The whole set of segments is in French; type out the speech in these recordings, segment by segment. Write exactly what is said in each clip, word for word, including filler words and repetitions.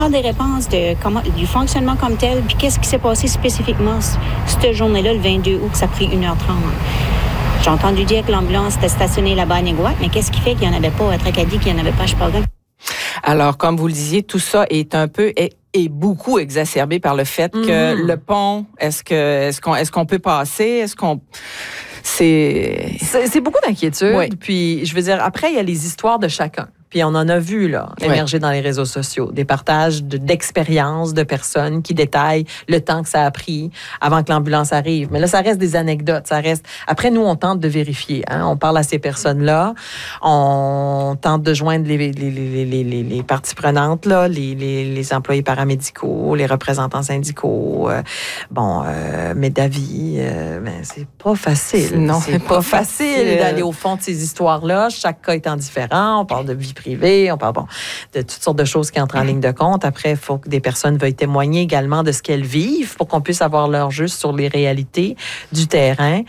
des réponses de comment, du fonctionnement comme tel, puis qu'est-ce qui s'est passé spécifiquement cette journée-là, le vingt-deux août, que ça a pris une heure trente. J'ai entendu dire que l'ambulance était stationnée là-bas à Néguac, mais qu'est-ce qui fait qu'il n'y en avait pas à Tracadie, qu'il n'y en avait pas à Shepparton? Alors, comme vous le disiez, tout ça est un peu... Est, est beaucoup exacerbé par le fait mm-hmm. que le pont, est-ce que est-ce qu'on est-ce qu'on peut passer? Est-ce qu'on... C'est... C'est, c'est beaucoup d'inquiétude. Oui. Puis, je veux dire, après, il y a les histoires de chacun. Puis on en a vu là émerger oui. dans les réseaux sociaux, des partages de, d'expériences de personnes qui détaillent le temps que ça a pris avant que l'ambulance arrive. Mais là, ça reste des anecdotes, ça reste. Après, nous, on tente de vérifier. Hein? On parle à ces personnes-là, on tente de joindre les, les, les, les, les, les parties prenantes, là, les, les, les employés paramédicaux, les représentants syndicaux. Euh, bon, euh, mais d'avis, euh, ben, c'est pas facile. Non, c'est, c'est pas, pas facile, facile d'aller au fond de ces histoires-là. Chaque cas étant différent. On parle de vie privée, on parle bon, de toutes sortes de choses qui entrent en ligne de compte. Après, il faut que des personnes veuillent témoigner également de ce qu'elles vivent pour qu'on puisse avoir leur juste sur les réalités du terrain.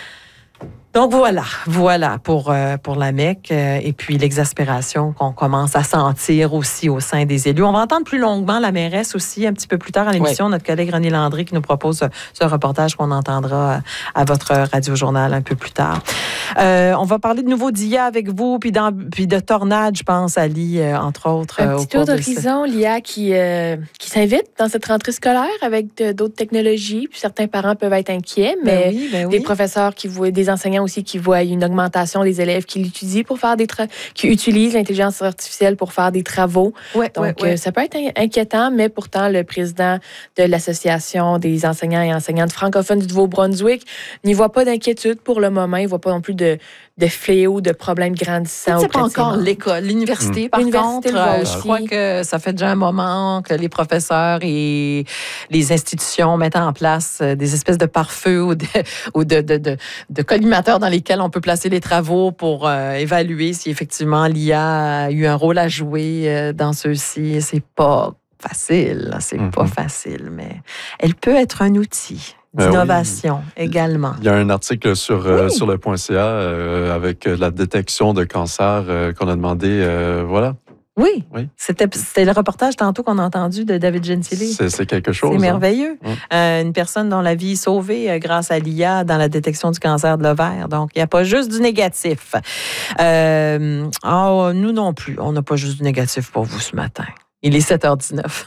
Donc voilà, voilà pour euh, pour la M E C euh, et puis l'exaspération qu'on commence à sentir aussi au sein des élus. On va entendre plus longuement la mairesse aussi un petit peu plus tard à l'émission, oui. notre collègue René Landry qui nous propose ce, ce reportage qu'on entendra à, à votre radio-journal un peu plus tard. Euh, on va parler de nouveau d'I A avec vous, puis, dans, puis de tornades, je pense, Ali, euh, entre autres. Un petit tour d'horizon, l'I A qui, euh, qui s'invite dans cette rentrée scolaire avec de, d'autres technologies, puis certains parents peuvent être inquiets, mais ben oui, ben oui. des professeurs qui voient, des enseignants aussi qui voient une augmentation des élèves qui l'utilisent pour faire des tra- qui utilisent l'intelligence artificielle pour faire des travaux. Ouais, Donc, ouais, ouais. Euh, ça peut être inquiétant, mais pourtant, le président de l'Association des enseignants et enseignantes francophones du Nouveau-Brunswick n'y voit pas d'inquiétude pour le moment. Il ne voit pas non plus de, de fléaux, de problèmes grandissants. C'est pas encore l'école. L'université, mmh. par L'université contre, euh, je crois que ça fait déjà un moment que les professeurs et les institutions mettent en place des espèces de pare-feu ou de, ou de, de, de, de collimateurs dans lesquels on peut placer les travaux pour euh, évaluer si effectivement l'I A a eu un rôle à jouer euh, dans ceux-ci. C'est pas facile, c'est mm-hmm. pas facile, mais elle peut être un outil d'innovation ben oui. également. Il y a un article sur, oui. euh, sur le point C A euh, avec la détection de cancer euh, qu'on a demandé, euh, voilà. Oui, oui. C'était, c'était le reportage tantôt qu'on a entendu de David Gentili. C'est, c'est quelque chose. C'est merveilleux. Hein? Euh, une personne dont la vie est sauvée euh, grâce à l'I A dans la détection du cancer de l'ovaire. Donc, il n'y a pas juste du négatif. Euh, oh, nous non plus, on n'a pas juste du négatif pour vous ce matin. Il est sept heures dix-neuf.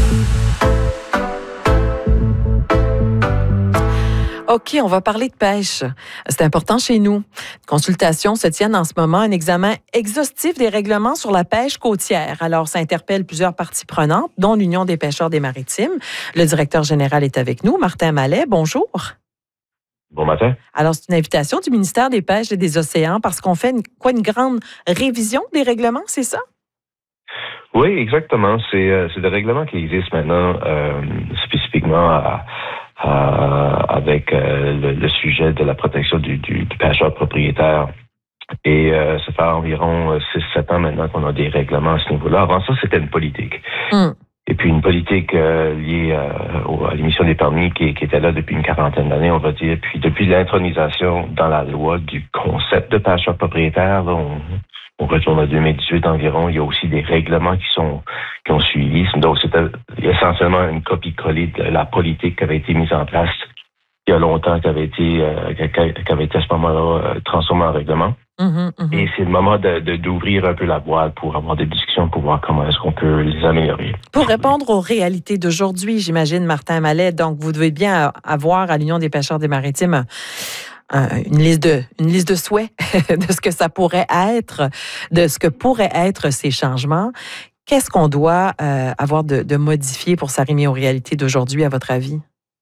OK, on va parler de pêche. C'est important chez nous. Consultations se tiennent en ce moment, un examen exhaustif des règlements sur la pêche côtière. Alors, ça interpelle plusieurs parties prenantes, dont l'Union des pêcheurs des maritimes. Le directeur général est avec nous, Martin Mallet. Bonjour. Bon matin. Alors, c'est une invitation du ministère des Pêches et des Océans parce qu'on fait une, quoi, une grande révision des règlements, c'est ça? Oui, exactement. C'est, euh, c'est des règlements qui existent maintenant euh, spécifiquement à Euh, avec euh, le, le sujet de la protection du, du, du pêcheur propriétaire. Et euh, ça fait environ six sept ans maintenant qu'on a des règlements à ce niveau-là. Avant ça, c'était une politique. Mm. Et puis une politique euh, liée euh, à l'émission des permis qui, qui était là depuis une quarantaine d'années, on va dire. Puis depuis l'intronisation dans la loi du concept de pêcheur propriétaire, là, on, on retourne à deux mille dix-huit environ. Il y a aussi des règlements qui sont qui ont suivi. Donc c'était essentiellement une copie-collée de la politique qui avait été mise en place il y a longtemps, qui avait été euh, qui avait été à ce moment-là euh, transformée en règlement. Mm-hmm, mm-hmm. Et c'est le moment de, de, d'ouvrir un peu la voile pour avoir des discussions, pour voir comment est-ce qu'on peut les améliorer. Pour répondre aux réalités d'aujourd'hui, j'imagine, Martin Mallet, donc vous devez bien avoir à l'Union des pêcheurs des maritimes une liste de, une liste de souhaits de ce que ça pourrait être, de ce que pourraient être ces changements. Qu'est-ce qu'on doit euh, avoir de, de modifié pour s'arrimer aux réalités d'aujourd'hui, à votre avis?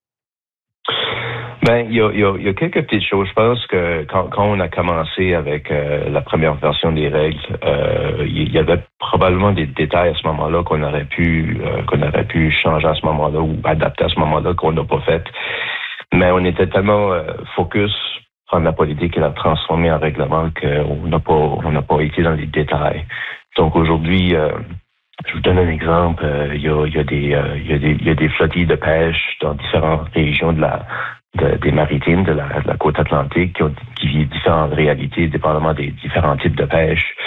Ben, il y a, il y a, il y a quelques petites choses. Je pense que quand, quand on a commencé avec euh, la première version des règles, euh, il y avait probablement des détails à ce moment-là qu'on aurait pu euh, qu'on aurait pu changer à ce moment-là ou adapter à ce moment-là qu'on n'a pas fait. Mais on était tellement euh, focus prendre la politique et la transformer en règlement qu'on n'a pas on n'a pas été dans les détails. Donc aujourd'hui, euh, je vous donne un exemple. Euh, il y a il y a des euh, il y a des il y a des flottilles de pêche dans différentes régions de la de, des maritimes de la, de la côte atlantique qui ont qui vivent différentes réalités, dépendamment des différents types de pêche.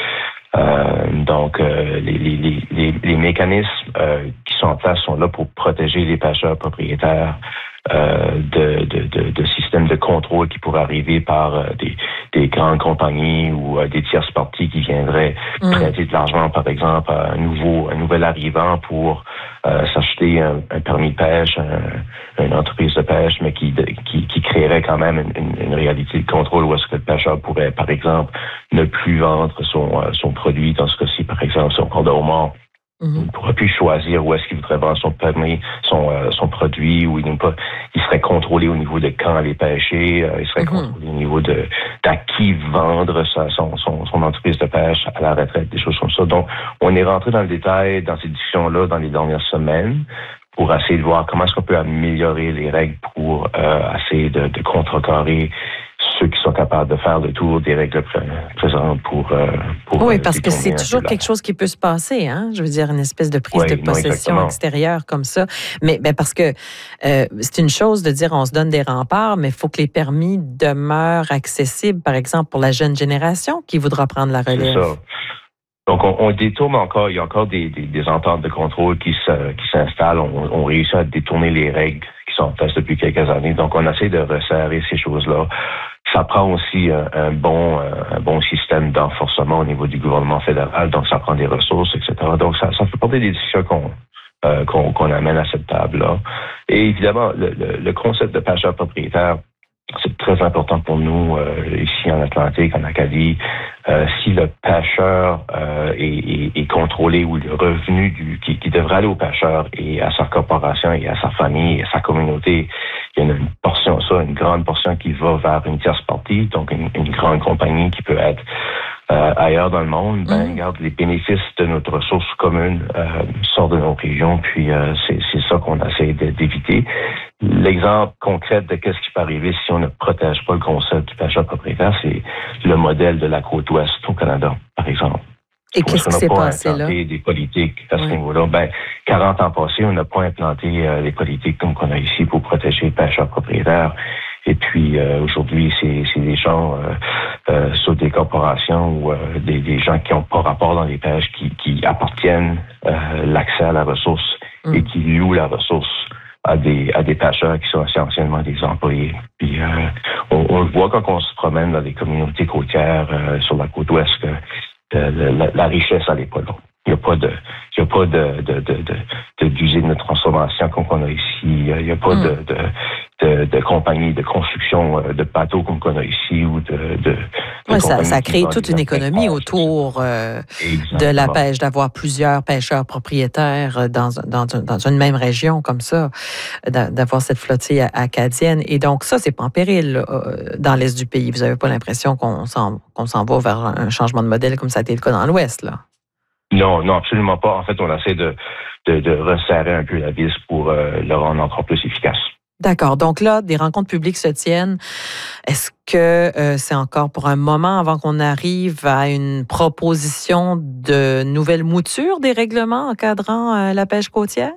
Euh, donc, euh, les, les, les, les mécanismes euh, qui sont en place sont là pour protéger les pêcheurs propriétaires euh, de, de, de, de systèmes de contrôle qui pourraient arriver par euh, des, des grandes compagnies ou euh, des tierces parties qui viendraient mmh. prêter de l'argent, par exemple, à un nouveau, un nouvel arrivant pour euh, s'acheter un, un permis de pêche, un, une entreprise de pêche, mais qui, de, qui, qui créerait quand même une, une, une réalité de contrôle où est-ce que le pêcheur pourrait, par exemple, ne plus vendre son, euh, son produit, dans ce cas-ci, par exemple, son corps de homard. Mm-hmm. Il ne pourra plus choisir où est-ce qu'il voudrait vendre son permis, son, euh, son produit, ou il, pas, il serait contrôlé au niveau de quand aller pêcher, euh, il serait mm-hmm. contrôlé au niveau de d'à qui vendre sa, son, son, son entreprise de pêche à la retraite, des choses comme ça. Donc, on est rentré dans le détail dans ces discussions-là dans les dernières semaines pour essayer de voir comment est-ce qu'on peut améliorer les règles pour euh, essayer de, de contrecarrer ceux qui sont capables de faire le tour des règles présentes pour, euh, pour... Oui, parce que c'est toujours quelque chose qui peut se passer, hein? Je veux dire, une espèce de prise oui, de possession non, extérieure comme ça. Mais ben parce que euh, c'est une chose de dire on se donne des remparts, mais il faut que les permis demeurent accessibles, par exemple, pour la jeune génération qui voudra prendre la relève. C'est ça. Donc, on, on détourne encore, il y a encore des, des, des ententes de contrôle qui, se, qui s'installent. On, on réussit à détourner les règles qui sont en place depuis quelques années. Donc, on essaie de resserrer ces choses-là. Ça prend aussi un, un bon un bon système d'enforcement au niveau du gouvernement fédéral, donc ça prend des ressources, et cetera. Donc ça, ça fait partie des discussions qu'on euh, qu'on, qu'on amène à cette table-là. Et évidemment, le, le, le concept de pêcheur propriétaire, c'est très important pour nous euh, ici en Atlantique, en Acadie. Euh, si le pêcheur euh, est, est, est contrôlé ou le revenu du, qui, qui devrait aller au pêcheur et à sa corporation et à sa famille et à sa communauté, il y a une portion, ça, une grande portion qui va vers une tierce partie, donc une, une grande compagnie qui peut être euh, ailleurs dans le monde. Ben, regarde, les bénéfices de notre ressource commune euh, sortent de nos régions, puis euh, c'est, c'est ça qu'on essaie d'éviter. L'exemple concret de qu'est-ce qui peut arriver si on ne protège pas le concept du pêcheur propriétaire, c'est le modèle de la côte ouest au Canada, par exemple. Et qu'est-ce qui s'est passé là? Des politiques à ce oui. niveau-là. Ben, quarante ans passés, on n'a pas implanté euh, les politiques comme qu'on a ici pour protéger les pêcheurs propriétaires. Et puis, euh, aujourd'hui, c'est, c'est des gens euh, euh, sur des corporations ou euh, des, des gens qui n'ont pas rapport dans les pêches, qui, qui appartiennent euh, l'accès à la ressource mm. et qui louent la ressource à des à des pêcheurs qui sont essentiellement des employés. Puis, euh, on, on le voit quand on se promène dans des communautés côtières euh, sur la côte ouest que euh, la, la richesse, elle n'est pas là. Il n'y a pas de, il y a pas de, de, de, de, de d'usine de transformation comme qu'on a ici. Il n'y a pas mm. de, de, de, de compagnie de construction de bateaux comme qu'on a ici ou de, de, de ouais, ça, ça crée toute une économie autour euh, de la pêche, d'avoir plusieurs pêcheurs propriétaires dans, dans, dans une même région comme ça, d'avoir cette flottille acadienne. Et donc, ça, c'est pas en péril euh, dans l'est du pays. Vous n'avez pas l'impression qu'on s'en, qu'on s'en va vers un changement de modèle comme ça a été le cas dans l'ouest, là? Non, non, absolument pas. En fait, on essaie de, de, de resserrer un peu la vis pour euh, le rendre encore plus efficace. D'accord. Donc là, des rencontres publiques se tiennent. Est-ce que euh, c'est encore pour un moment avant qu'on arrive à une proposition de nouvelle mouture des règlements encadrant euh, la pêche côtière?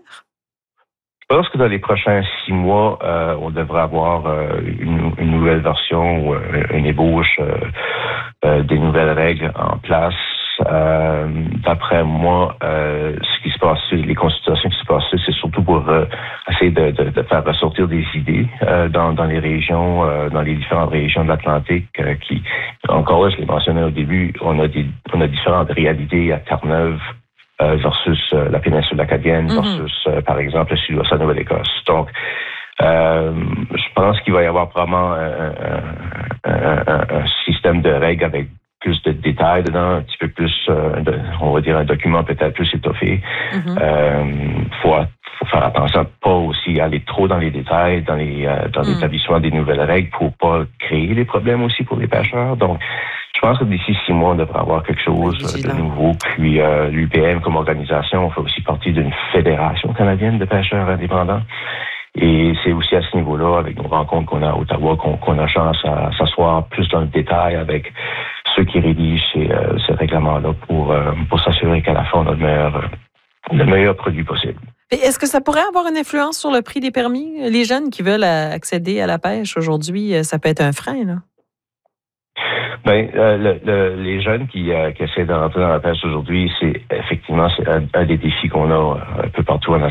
Je pense que dans les prochains six mois, euh, on devrait avoir euh, une, une nouvelle version ou euh, une ébauche euh, euh, des nouvelles règles en place. Euh, d'après moi, euh, ce qui se passe, les consultations qui se passent, c'est surtout pour euh, essayer de, de, de faire ressortir des idées euh, dans, dans les régions, euh, dans les différentes régions de l'Atlantique. Euh, qui, encore là, je l'ai mentionné au début, on a des, on a différentes réalités à Terre-Neuve euh, versus euh, la péninsule acadienne, mm-hmm. versus, euh, par exemple, le sud-ouest de la Nouvelle-Écosse. Donc, euh, je pense qu'il va y avoir vraiment un, un, un, un système de règles avec plus de détails dedans, un petit peu plus, euh, de, on va dire un document peut-être plus étoffé. Mm-hmm. Euh, faut, faut faire attention à pas aussi aller trop dans les détails, dans les euh, dans mm. l'établissement des nouvelles règles pour pas créer des problèmes aussi pour les pêcheurs. Donc, je pense que d'ici six mois, on devrait avoir quelque chose oui, de nouveau. Puis, euh, l'U P M comme organisation, on fait aussi partie d'une fédération canadienne de pêcheurs indépendants. Et c'est aussi à ce niveau-là, avec nos rencontres qu'on a à Ottawa, qu'on, qu'on a chance à s'asseoir plus dans le détail avec ceux qui rédigent ces, euh, ces règlements-là pour, euh, pour s'assurer qu'à la fin, on a le meilleur, le meilleur produit possible. Et est-ce que ça pourrait avoir une influence sur le prix des permis? Les jeunes qui veulent accéder à la pêche aujourd'hui, ça peut être un frein, là? Ben, euh, le, le, les jeunes qui, euh, qui essaient de rentrer dans la pêche aujourd'hui, c'est effectivement c'est un, un des défis qu'on a un peu partout en